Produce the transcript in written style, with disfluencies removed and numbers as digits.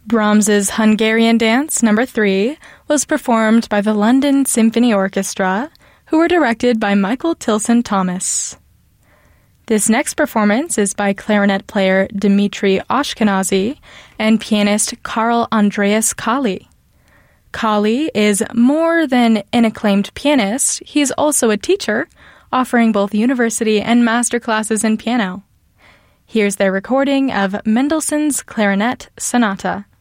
Brahms's Hungarian Dance No. 3 was performed by the London Symphony Orchestra, who were directed by Michael Tilson Thomas. This next performance is by clarinet player Dmitri Ashkenazy and pianist Carl Andreas Kali. Kali is more than an acclaimed pianist, he's also a teacher, offering both university and master classes in piano. Here's their recording of Mendelssohn's Clarinet Sonata,